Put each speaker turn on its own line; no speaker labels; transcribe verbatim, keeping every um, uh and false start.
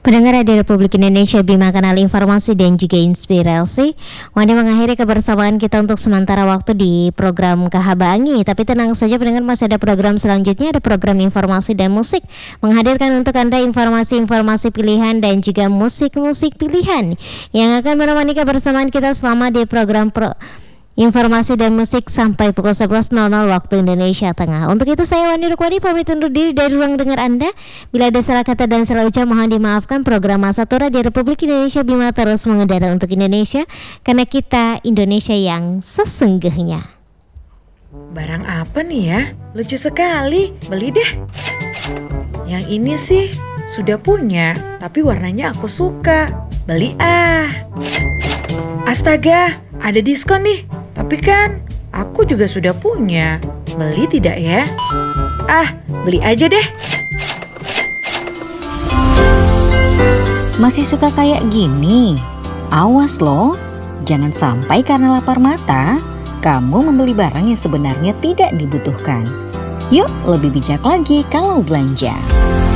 Pendengar Radio Republik Indonesia, Bima Kanal Informasi dan juga Inspirasi. Wani mengakhiri kebersamaan kita untuk sementara waktu di program Kahabangi. Tapi tenang saja pendengar, masih ada program selanjutnya, ada program informasi dan musik, menghadirkan untuk Anda informasi-informasi pilihan dan juga musik-musik pilihan yang akan menemani kebersamaan kita selama di program pro informasi dan musik sampai pukul sebelas waktu Indonesia Tengah. Untuk itu saya Wani Rukwani pamit undur diri dari ruang dengar Anda. Bila ada salah kata dan salah ucap mohon dimaafkan. Program Masa Tura di Republik Indonesia Bima terus mengudara untuk Indonesia, karena kita Indonesia yang sesungguhnya.
Barang apa nih ya? Lucu sekali, beli deh. Yang ini sih sudah punya, tapi warnanya aku suka. Beli ah. Astaga, ada diskon nih. Tapi kan aku juga sudah punya. Beli tidak ya? Ah, beli aja deh.
Masih suka kayak gini? Awas loh, jangan sampai karena lapar mata kamu membeli barang yang sebenarnya tidak dibutuhkan. Yuk lebih bijak lagi kalau belanja.